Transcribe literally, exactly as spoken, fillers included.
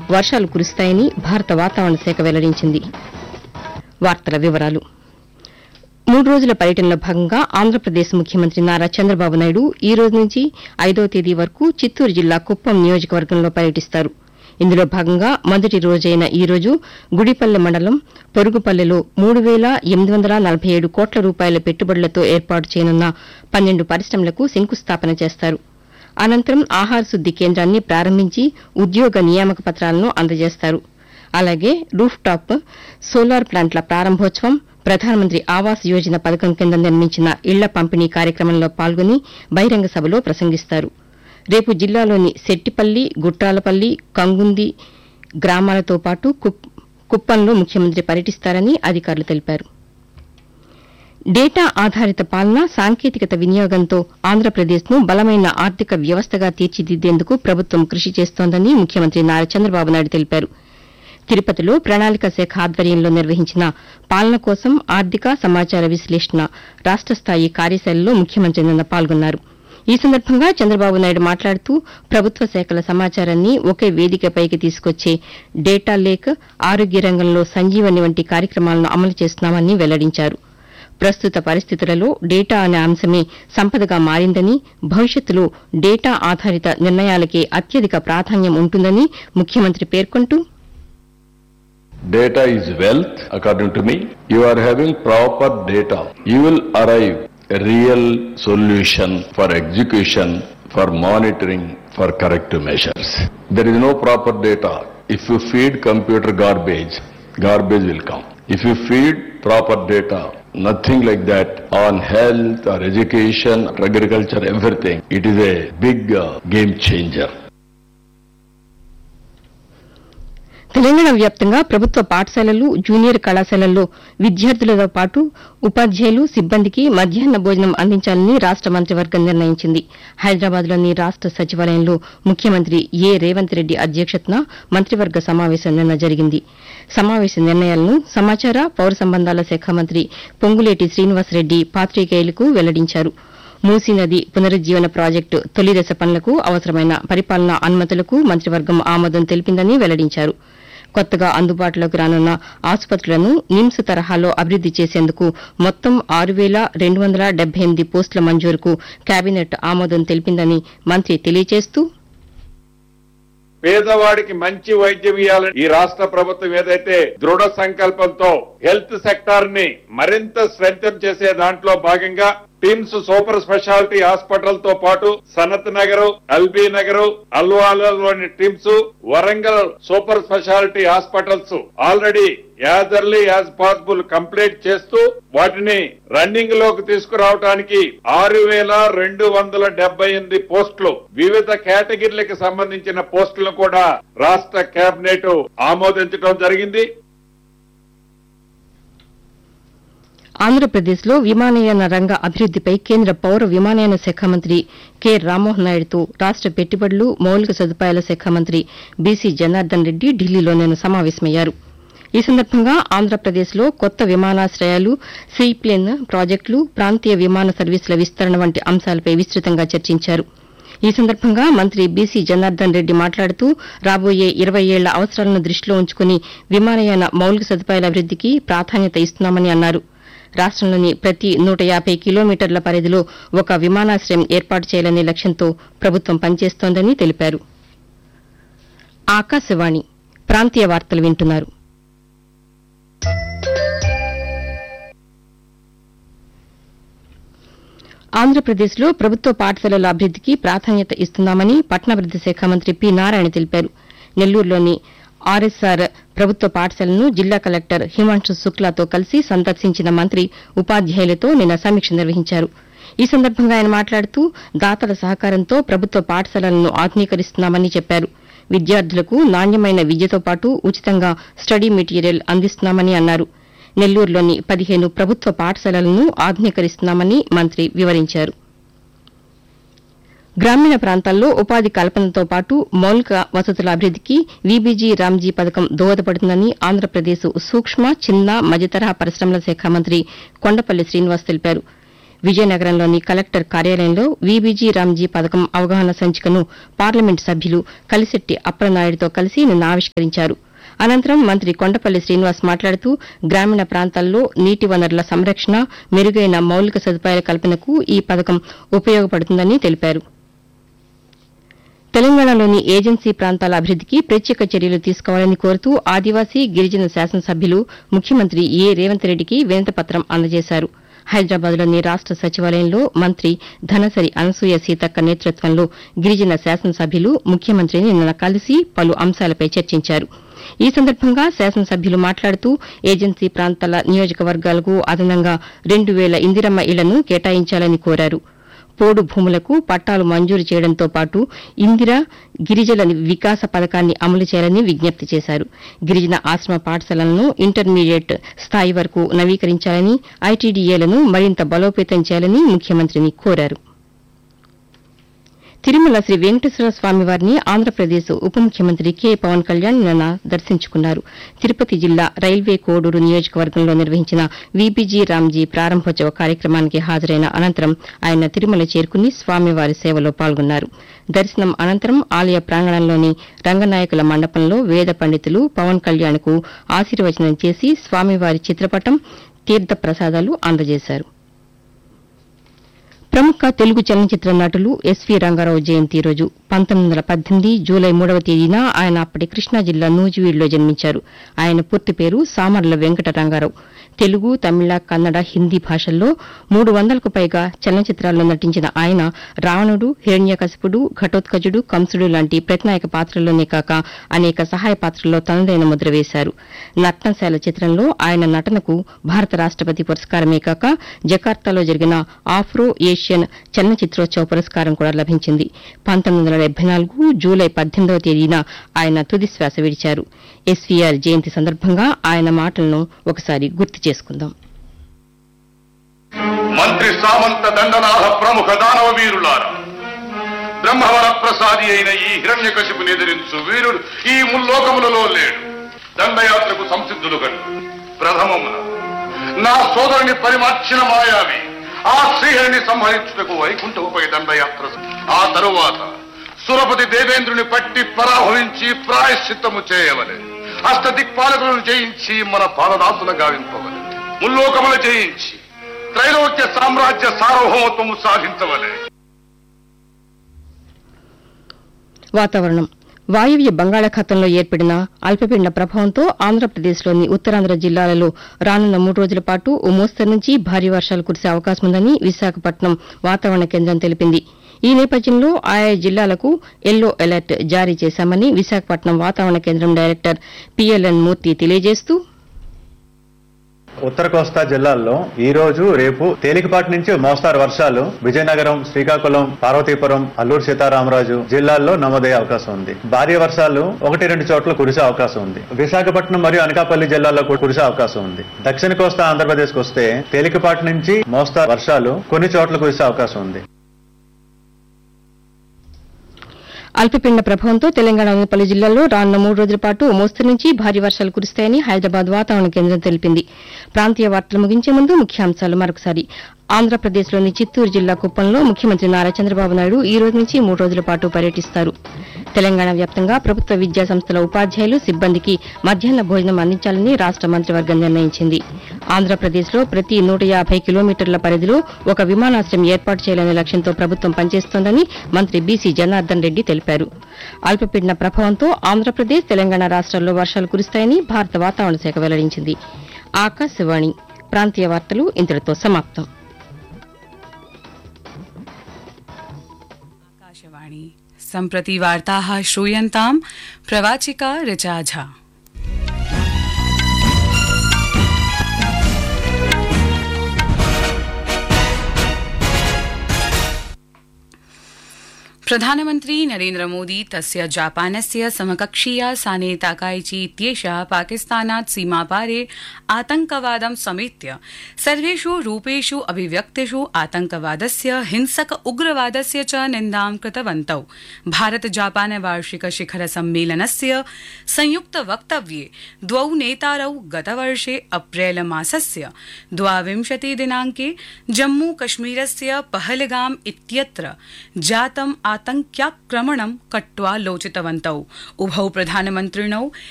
వర్షాలు కురుస్తాయని భారత వాతావరణ శాఖ వెల్లడించింది. వార్తల వివరాలు. మూడు రోజుల పర్యటనలో భాగంగా ఆంధ్రప్రదేశ్ ముఖ్యమంత్రి నారా చంద్రబాబు నాయుడు ఈ రోజు నుంచి ఐదో తేదీ వరకు చిత్తూరు జిల్లా కుప్పం నియోజకవర్గంలో పర్యటిస్తారు. ఇందులో భాగంగా మొదటి రోజైన ఈ రోజు గుడిపల్లె మండలం పొరుగుపల్లెలో మూడు వేల ఎనిమిది వందల నలభై ఏడు కోట్ల రూపాయల పెట్టుబడులతో ఏర్పాటు చేయనున్న పన్నెండు పరిశ్రమలకు శంకుస్థాపన చేస్తారు. అనంతరం ఆహార శుద్ది కేంద్రాన్ని ప్రారంభించి ఉద్యోగ నియామక పత్రాలను అందజేస్తారు. అలాగే రూఫ్ టాప్ సోలార్ ప్లాంట్ల ప్రారంభోత్సవం, ప్రధానమంత్రి ఆవాస్ యోజన పథకం కింద నిర్మించిన ఇళ్ల పంపిణీ కార్యక్రమంలో పాల్గొని బహిరంగ సభలో ప్రసంగిస్తారు. రేపు జిల్లాలోని శెట్టిపల్లి, గుట్టాలపల్లి, కంగుంది గ్రామాలతో పాటు కుప్పంలో ముఖ్యమంత్రి పర్యటిస్తారని అధికారులు తెలిపారు. డేటా ఆధారిత పాలన, సాంకేతికత వినియోగంతో ఆంధ్రప్రదేశ్ను బలమైన ఆర్థిక వ్యవస్థగా తీర్చిదిద్దేందుకు ప్రభుత్వం కృషి చేస్తోందని ముఖ్యమంత్రి నారా చంద్రబాబు నాయుడు తెలిపారు. తిరుపతిలో ప్రణాళిక శాఖ ఆధ్వర్యంలో నిర్వహించిన పాలన కోసం ఆర్థిక సమాచార విశ్లేషణ రాష్ట స్థాయి కార్యశాలలో ముఖ్యమంత్రి నిన్న పాల్గొన్నారు. ఈ సందర్భంగా చంద్రబాబు నాయుడు మాట్లాడుతూ ప్రభుత్వ శాఖల సమాచారాన్ని ఒకే వేదికపైకి తీసుకొచ్చే డేటా లేక్, ఆరోగ్య రంగంలో సంజీవని వంటి కార్యక్రమాలను అమలు చేస్తున్నామని వెల్లడించారు. ప్రస్తుత పరిస్థితులలో డేటా అనే అంశమే సంపదగా మారిందని, భవిష్యత్తులో డేటా ఆధారిత నిర్ణయాలకే అత్యధిక ప్రాధాన్యం ఉంటుందని ముఖ్యమంత్రి పేర్కొంటూ, Data is wealth, according to me. You are having proper data. You will arrive a real solution for execution, for monitoring, for corrective measures. There is no proper data. If you feed computer garbage, garbage will come. If you feed proper data, nothing like that on health or education, agriculture, everything, it is a big uh, game changer. Telangana వ్యాప్తంగా ప్రభుత్వ పాఠశాలలు, junior కళాశాలల్లో విద్యార్థులతో పాటు ఉపాధ్యాయులు, సిబ్బందికి మధ్యాహ్న భోజనం అందించాలని రాష్ట మంత్రివర్గం నిర్ణయించింది. హైదరాబాద్లోని రాష్ట సచివాలయంలో ముఖ్యమంత్రి ఏ రేవంత్ రెడ్డి అధ్యక్షతన మంత్రివర్గ సమావేశం నిన్న జరిగింది. సమావేశ నిర్ణయాలను సమాచార, పౌర సంబంధాల శాఖ మంత్రి పొంగులేటి శ్రీనివాసరెడ్డి పాతికేయులకు వెల్లడించారు. మూసీ నది పునరుజ్జీవన ప్రాజెక్టు తొలిదశ పనులకు అవసరమైన పరిపాలనా అనుమతులకు మంత్రివర్గం ఆమోదం తెలిపిందని వెల్లడించారు. కొత్తగా అందుబాటులోకి రానున్న ఆసుపత్రులను నిమ్స్ తరహాలో అభివృద్ది చేసేందుకు మొత్తం ఆరు వేల రెండు వందల డెబ్బై ఎనిమిది పోస్టుల మంజూరుకు కేబినెట్ ఆమోదం తెలిపిందని మంత్రి తెలియజేస్తూ, పేదవాడికి మంచి వైద్యం ఇవ్వాలని ఈ రాష్ట్ర ప్రభుత్వం ఏదైతే దృఢ సంకల్పంతో హెల్త్ సెక్టార్ ని మరింత స్ట్రెంథెన్ చేసే దాంట్లో భాగంగా టిమ్స్ సూపర్ స్పెషాలిటీ హాస్పిటల్ తో పాటు Sanath Nagar, LB Nagar, అల్వాలలోని TIMS, Warangal super speciality hospitals already as early as possible complete చేస్తూ వాటిని రన్నింగ్ లోకి తీసుకురావడానికి ఆరు వేల రెండు వందల డెబ్బై ఎనిమిది పోస్టులు, వివిధ కేటగిరీలకు సంబంధించిన పోస్టులను కూడా రాష్ట్ర కేబినెట్ ఆమోదించడం జరిగింది. ఆంధ్రప్రదేశ్లో విమానయాన రంగ అభివృద్దిపై కేంద్ర పౌర విమానయాన శాఖ మంత్రి కె రామ్మోహన్ నాయుడుతో రాష్ట పెట్టుబడులు, మౌలిక సదుపాయాల శాఖ మంత్రి బీసీ జనార్దన్ రెడ్డి ఢిల్లీలో నిన్న సమావేశమయ్యారు. ఈ సందర్భంగా ఆంధ్రప్రదేశ్లో కొత్త విమానాశ్రయాలు, సీప్లేన్ ప్రాజెక్టులు, ప్రాంతీయ విమాన సర్వీసుల విస్తరణ వంటి అంశాలపై విస్తృతంగా చర్చించారు. ఈ సందర్భంగా మంత్రి బీసీ జనార్దన్ రెడ్డి మాట్లాడుతూ రాబోయే ఇరవై ఏళ్ల అవసరాలను దృష్టిలో ఉంచుకుని విమానయాన మౌలిక సదుపాయాల అభివృద్దికి ప్రాధాన్యత ఇస్తున్నామని అన్నారు. రాష్టంలోని ప్రతి నూట యాభై కిలోమీటర్ల పరిధిలో ఒక విమానాశ్రయం ఏర్పాటు చేయాలనే లక్ష్యంతో ప్రభుత్వం పనిచేస్తోందని తెలిపారు. ఆకాశవాణి ప్రాంతీయ వార్తలు వింటున్నారు. ఆంధ్రప్రదేశ్లో ప్రభుత్వ పాఠశాలల అభివృద్దికి ప్రాధాన్యత ఇస్తున్నామని పట్టణాభివృద్ది శాఖ మంత్రి పి నారాయణ తెలిపారు. నెల్లూరులోని ఆర్ఎస్ఆర్ ప్రభుత్వ పాఠశాలను జిల్లా కలెక్టర్ హిమాంశు శుక్లాతో కలిసి సందర్శించిన మంత్రి ఉపాధ్యాయులతో నిన్న సమీక్ష నిర్వహించారు. ఈ సందర్భంగా ఆయన మాట్లాడుతూ దాతల సహకారంతో ప్రభుత్వ పాఠశాలలను ఆధునీకరిస్తున్నామని చెప్పారు. విద్యార్థులకు నాణ్యమైన విద్యతో పాటు ఉచితంగా స్టడీ మెటీరియల్ అందిస్తున్నామని అన్నారు. నెల్లూరులోని పదిహేను ప్రభుత్వ పాఠశాలలను ఆధునీకరిస్తున్నామని మంత్రి వివరించారు. గ్రామీణ ప్రాంతాల్లో ఉపాధి కల్పనతో పాటు మౌలిక వసతుల అభివృద్దికి వీబీజీ రామ్జీ పథకం దోహదపడుతుందని ఆంధ్రప్రదేశ్ సూక్ష్మ, చిన్న, మధ్యతరహా పరిశ్రమల శాఖ మంత్రి కొండపల్లి శ్రీనివాస్ తెలిపారు. విజయనగరంలోని కలెక్టర్ కార్యాలయంలో వీబీజీ రామ్జీ పథకం అవగాహన సంచికను పార్లమెంటు సభ్యులు కలిశెట్టి అప్పలనాయుడుతో కలిసి నిన్న ఆవిష్కరించారు. అనంతరం మంత్రి కొండపల్లి శ్రీనివాస్ మాట్లాడుతూ గ్రామీణ ప్రాంతాల్లో నీటి వనరుల సంరక్షణ, మెరుగైన మౌలిక సదుపాయాల కల్పనకు ఈ పథకం ఉపయోగపడుతుందని తెలిపారు. తెలంగాణలోని ఏజెన్సీ ప్రాంతాల అభివృద్దికి ప్రత్యేక చర్యలు తీసుకోవాలని కోరుతూ ఆదివాసీ, గిరిజన శాసనసభ్యులు ముఖ్యమంత్రి ఏ రేవంత్ రెడ్డికి వినతిపత్రం అందజేశారు. హైదరాబాద్లోని రాష్ట సచివాలయంలో మంత్రి ధనసరి అనసూయ సీతక్క నేతృత్వంలో గిరిజన శాసనసభ్యులు ముఖ్యమంత్రిని నిన్న కలిసి పలు అంశాలపై చర్చించారు. ఈ సందర్భంగా శాసనసభ్యులు మాట్లాడుతూ ఏజెన్సీ ప్రాంతాల నియోజకవర్గాలకు అదనంగా రెండు వేల ఇందిరమ్మ ఇళ్లను కేటాయించాలని కోరారు. పోడు భూములకు పట్టాలు మంజూరు చేయడంతో పాటు ఇందిరా గిరిజన వికాస పథకాన్ని అమలు చేయాలని విజ్ఞప్తి చేశారు. గిరిజన ఆశ్రమ పాఠశాలలను ఇంటర్మీడియట్ స్థాయి వరకు నవీకరించాలని, ఐటీడీఏలను మరింత బలోపేతం చేయాలని ముఖ్యమంత్రిని కోరారు. తిరుమల శ్రీ వెంకటేశ్వర స్వామివారిని ఆంధ్రప్రదేశ్ ఉప ముఖ్యమంత్రి కె పవన్ కళ్యాణ్ నిన్న దర్శించుకున్నారు. తిరుపతి జిల్లా రైల్వే కోడూరు నియోజకవర్గంలో నిర్వహించిన వీబీజీ రామ్జీ ప్రారంభోత్సవ కార్యక్రమానికి హాజరైన అనంతరం ఆయన తిరుమల చేరుకుని స్వామివారి సేవలో పాల్గొన్నారు. దర్శనం అనంతరం ఆలయ ప్రాంగణంలోని రంగనాయకుల మండపంలో వేద పండితులు పవన్ కళ్యాణ్కు ఆశీర్వచనం చేసి స్వామివారి చిత్రపటం, తీర్థ ప్రసాదాలు అందజేశారు. ప్రముఖ తెలుగు చలనచిత్ర నటులు ఎస్వీ రంగారావు జయంతి రోజు పంతొమ్మిది వందల పద్దెనిమిది జూలై మూడవ తేదీన ఆయన అప్పటి కృష్ణా జిల్లా నూజివీడులో జన్మించారు. ఆయన పూర్తి పేరు సామర్ల వెంకట రంగారావు. తెలుగు, తమిళ, కన్నడ, హిందీ భాషల్లో మూడు వందలకు పైగా చలనచిత్రాల్లో నటించిన ఆయన రావణుడు, హిరణ్యకశిపుడు, ఘటోత్కచుడు, కంసుడు లాంటి ప్రతినాయక పాత్రల్లోనే కాక అనేక సహాయ పాత్రల్లో తనదైన ముద్ర వేశారు. నర్తనశాల చిత్రంలో ఆయన నటనకు భారత రాష్టపతి పురస్కారమే కాక జకార్తాలో జరిగిన ఆఫ్రో ఏషియన్ చలనచిత్రోత్సవ పురస్కారం కూడా లభించింది. పంతొమ్మిది వందల డెబ్బై నాలుగు జూలై పద్దెనిమిదవ తేదీన ఆయన తుదిశ్వాస విడిచారు. ఎస్వీఆర్ జయంతి సందర్భంగా ఆయన మాటలను ఒకసారి గుర్తు చేసుకుందాం. మంత్రి సామంత దండనాథ ప్రముఖ దానవ వీరులారా, బ్రహ్మవర ప్రసాది అయిన ఈ హిరణ్యకశిపుని ఎదిరించు వీరుడు ఈ ముల్లోకములలో లేడు. దండయాత్రకు సంసిద్ధులు గడు. ప్రథమమున నా సోదరుని పరిమార్చిన మాయావి ఆ శ్రీహరిని సంహరించుటకు వైకుంఠముపై దండయాత్ర. ఆ తరువాత సురపతి దేవేంద్రుని పట్టి పరాభవించి ప్రాయశ్చిత్తము చేయవలె. అష్ట దిక్పాలకులను జయించి మన పాలదాసుల గావింపవలె. ముల్లోకములు జయించి త్రైలోక్య సామ్రాజ్య సార్వభౌమత్వము సాధించవలె. వాతావరణం. వాయువ్య బంగాళాఖాతంలో ఏర్పడిన అల్పపీడన ప్రభావంతో ఆంధ్రప్రదేశ్లోని ఉత్తరాంధ్ర జిల్లాలలో రానున్న మూడు రోజుల పాటు ఓ మోస్తరు నుంచి భారీ వర్షాలు కురిసే అవకాశం ఉందని విశాఖపట్నం వాతావరణ కేంద్రం తెలిపింది. ఈ నేపథ్యంలో ఆయా జిల్లాలకు ఎల్లో అలర్ట్ జారీ చేశామని విశాఖపట్నం వాతావరణ కేంద్రం డైరెక్టర్ పిఎల్ఎన్ మూర్తి తెలియజేస్తూ, ఉత్తర కోస్తా జిల్లాల్లో ఈ రోజు, రేపు తేలికపాటి నుంచి మోస్తారు వర్షాలు విజయనగరం, శ్రీకాకుళం, పార్వతీపురం, అల్లూరు సీతారామరాజు జిల్లాల్లో నమోదయ్యే అవకాశం ఉంది. భారీ వర్షాలు ఒకటి రెండు చోట్ల కురిసే అవకాశం ఉంది. విశాఖపట్నం మరియు అనకాపల్లి జిల్లాల్లో కురిసే అవకాశం ఉంది. దక్షిణ కోస్తా ఆంధ్రప్రదేశ్ కు వస్తే తేలికపాటి నుంచి మోస్తారు వర్షాలు కొన్ని చోట్ల కురిసే అవకాశం ఉంది. అల్పపీడన ప్రభావంతో తెలంగాణలోని పలు జిల్లాల్లో రానున్న మూడు రోజుల పాటు మోస్తరు నుంచి భారీ వర్షాలు కురుస్తాయని హైదరాబాద్ వాతావరణ కేంద్రం తెలిపింది. ప్రాంతీయ వార్తలు ముగించే ముందు ముఖ్యాంశాలు మరొకసారి. ఆంధ్రప్రదేశ్లోని చిత్తూరు జిల్లా కుప్పంలో ముఖ్యమంత్రి నారా చంద్రబాబు నాయుడు ఈ రోజు నుంచి మూడు రోజుల పాటు పర్యటిస్తారు. తెలంగాణ వ్యాప్తంగా ప్రభుత్వ విద్యా సంస్థల ఉపాధ్యాయులు, సిబ్బందికి మధ్యాహ్న భోజనం అందించాలని రాష్ట మంత్రివర్గం నిర్ణయించింది. ఆంధ్రప్రదేశ్లో ప్రతి నూట యాభై కిలోమీటర్ల పరిధిలో ఒక విమానాశ్రయం ఏర్పాటు చేయాలనే లక్ష్యంతో ప్రభుత్వం పనిచేస్తోందని మంత్రి బీసీ జనార్దన్ రెడ్డి తెలిపారు. అల్పపీడన ప్రభావంతో ఆంధ్రప్రదేశ్, తెలంగాణ రాష్ట్రాల్లో వర్షాలు కురుస్తాయని భారత వాతావరణ శాఖ వెల్లడించింది. ఆకాశవాణి ప్రాంతీయ వార్తలు ఇంతటితో సమాప్తం. आकाशवाणी सम्प्रति वार्ताः श्रूयन्ताम् प्रवाचिका ऋचा झा। प्रधानमन्त्री नरेन्द्रमोदी तस्य जापानस्य समकक्षीया साने ताकाइची इत्येषा पाकिस्तानात् सीमापारे आतंकवादं समेत्य सर्वेषु रूपेषु अभिव्यक्तिषु आतंकवादस्य हिंसक उग्रवादस्य च निन्दां कृतवन्तौ। भारत जापान वार्षिक शिखर सम्मेलनस्य संयुक्त वक्तव्ये द्वौ नेतारौ गतवर्षे अप्रैल मासस्य द्वाविंशति दिनाङ्के जम्मू कश्मीरस्य पहलगाम इत्यत्र जातम् आतंक्याक्रमणं कट्वा लोचितवन्तौ। उभौ प्रधानमन्त्रिणौ